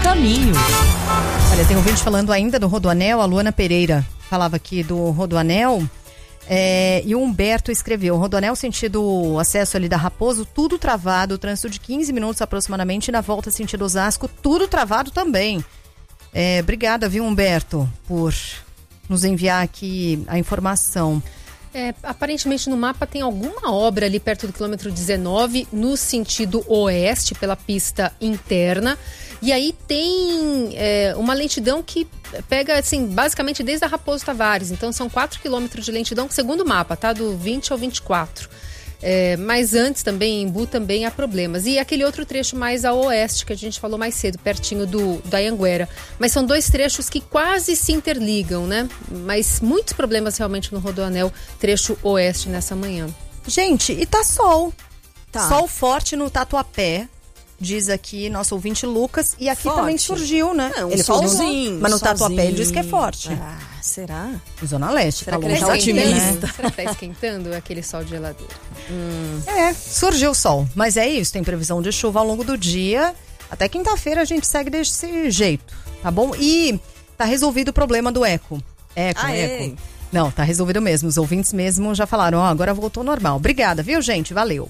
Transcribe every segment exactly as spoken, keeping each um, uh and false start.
caminho. Olha, tem um vídeo falando ainda do Rodoanel, a Luana Pereira falava aqui do Rodoanel, é, e o Humberto escreveu, Rodoanel sentido acesso ali da Raposo, tudo travado, trânsito de quinze minutos aproximadamente, e na volta sentido Osasco, tudo travado também. É, obrigada, viu, Humberto, por nos enviar aqui a informação. É, aparentemente no mapa tem alguma obra ali perto do quilômetro dezenove, no sentido oeste, pela pista interna. E aí tem é, uma lentidão que pega, assim, basicamente desde a Raposo Tavares. Então são quatro quilômetros de lentidão, segundo o mapa, tá? Do vinte ao vinte e quatro. É, mas antes também, em Embu também há problemas. E aquele outro trecho mais a oeste, que a gente falou mais cedo, pertinho do, da Anhanguera. Mas são dois trechos que quase se interligam, né? Mas muitos problemas realmente no Rodoanel, trecho oeste nessa manhã. Gente, e tá sol. Tá. Sol forte no Tatuapé, diz aqui nosso ouvinte Lucas. E aqui Forte. também surgiu, né? Não, ele um falou, solzinho, mas no solzinho. Tatuapé ele diz que é forte. Ah, será? Zona Leste, Será tá que ele longe tá daqui, esquentando? né? Será que tá esquentando aquele sol de geladeira? Hum. É, surgiu o sol. Mas é isso, tem previsão de chuva ao longo do dia. Até quinta-feira a gente segue desse jeito, tá bom? E tá resolvido o problema do eco. Eco, Ah, eco. é? Não, tá resolvido mesmo. Os ouvintes mesmo já falaram, ó, agora voltou normal. Obrigada, viu, gente? Valeu.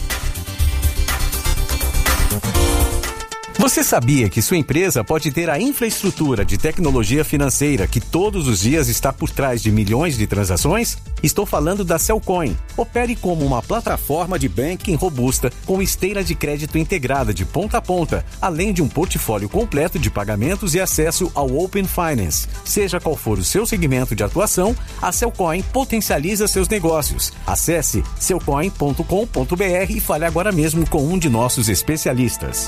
Você sabia que sua empresa pode ter a infraestrutura de tecnologia financeira que todos os dias está por trás de milhões de transações? Estou falando da Cellcoin. Opere como uma plataforma de banking robusta com esteira de crédito integrada de ponta a ponta, além de um portfólio completo de pagamentos e acesso ao Open Finance. Seja qual for o seu segmento de atuação, a Cellcoin potencializa seus negócios. Acesse cellcoin ponto com ponto b r e fale agora mesmo com um de nossos especialistas.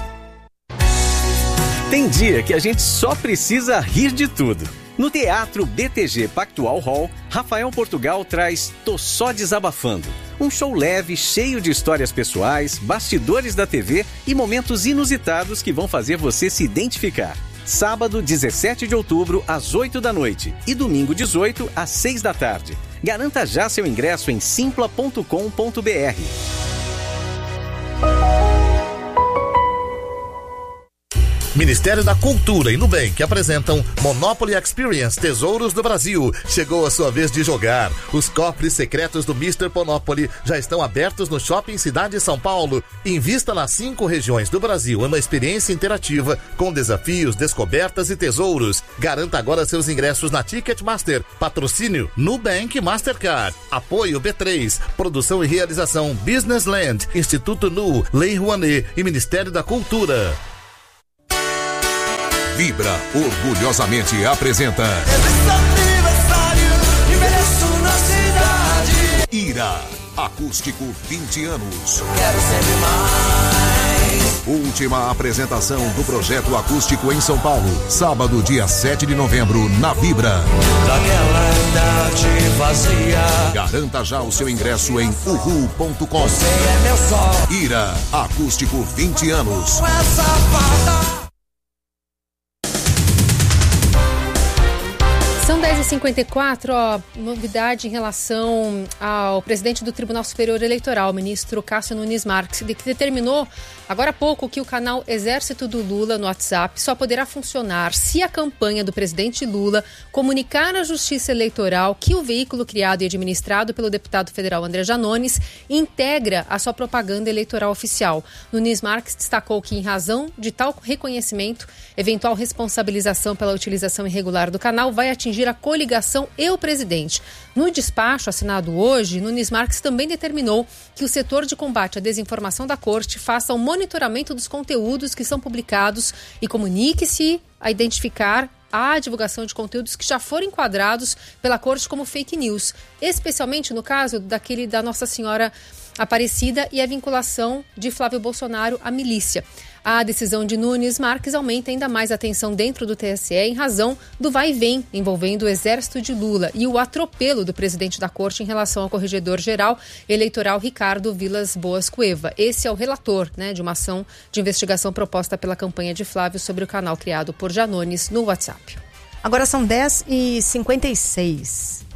Tem dia que a gente só precisa rir de tudo. No Teatro B T G Pactual Hall, Rafael Portugal traz Tô Só Desabafando. Um show leve, cheio de histórias pessoais, bastidores da T V e momentos inusitados que vão fazer você se identificar. Sábado, dezessete de outubro, às oito da noite e domingo, dezoito, às seis da tarde. Garanta já seu ingresso em simpla ponto com ponto b r. Ministério da Cultura e Nubank apresentam Monopoly Experience Tesouros do Brasil. Chegou a sua vez de jogar. Os cofres secretos do mister Monopoly já estão abertos no Shopping Cidade São Paulo. Invista nas cinco regiões do Brasil em uma experiência interativa com desafios, descobertas e tesouros. Garanta agora seus ingressos na Ticketmaster. Patrocínio Nubank Mastercard. Apoio B três. Produção e realização Business Land, Instituto Nu, Lei Rouanet e Ministério da Cultura. Vibra orgulhosamente apresenta Ira, acústico vinte anos. Quero sempre mais. Última apresentação do projeto acústico em São Paulo, sábado, dia sete de novembro, na Vibra. Daquela idade vazia. Garanta já o seu ingresso em uhu ponto com. Você é meu sol. Ira, acústico vinte anos. Essa fada. São dez e cinquenta e quatro, ó, novidade em relação ao presidente do Tribunal Superior Eleitoral, ministro Cássio Nunes Marques, que determinou agora há pouco que o canal Exército do Lula no WhatsApp só poderá funcionar se a campanha do presidente Lula comunicar à Justiça Eleitoral que o veículo criado e administrado pelo deputado federal André Janones integra a sua propaganda eleitoral oficial. Nunes Marques destacou que, em razão de tal reconhecimento, eventual responsabilização pela utilização irregular do canal vai atingir a coligação e o presidente. No despacho assinado hoje, Nunes Marques também determinou que o setor de combate à desinformação da Corte faça o monitoramento dos conteúdos que são publicados e comunique-se a identificar a divulgação de conteúdos que já foram enquadrados pela Corte como fake news, especialmente no caso daquele da Nossa Senhora Aparecida e a vinculação de Flávio Bolsonaro à milícia. A decisão de Nunes Marques aumenta ainda mais a tensão dentro do T S E em razão do vai e vem envolvendo o exército de Lula e o atropelo do presidente da Corte em relação ao corregedor-geral eleitoral Ricardo Vilas Boas Cueva. Esse é o relator, né, de uma ação de investigação proposta pela campanha de Flávio sobre o canal criado por Janones no WhatsApp. Agora são dez e cinquenta e seis.